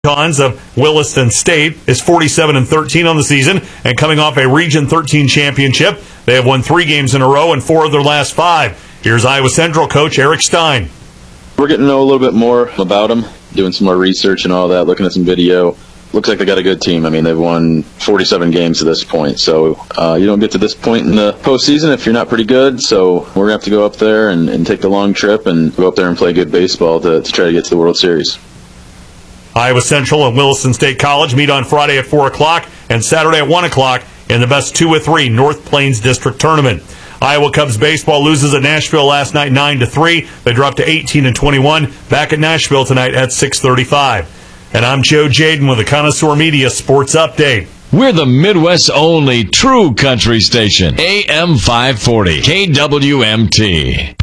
Cons of Williston State is 47-13 on the season, and coming off a Region 13 championship, they have won 3 games in a row and 4 of their last 5. Here's Iowa Central coach Eric Stein. We're getting to know a little bit more about them, doing some more research and all that, looking at some video. Looks like they got a good team. I mean, they've won 47 games to this point, so you don't get to this point in the postseason if you're not pretty good. So we're going to have to go up there and take the long trip and go up there and play good baseball to try to get to the World Series. Iowa Central and Williston State College meet on Friday at 4 o'clock and Saturday at 1 o'clock in the best 2 of 3 North Plains District Tournament. Iowa Cubs baseball loses at Nashville last night 9-3. They dropped to 18-21 back at Nashville tonight at 6:35. And I'm Joe Jaden with the Connoisseur Media Sports Update. We're the Midwest's only true country station, AM 540, KWMT.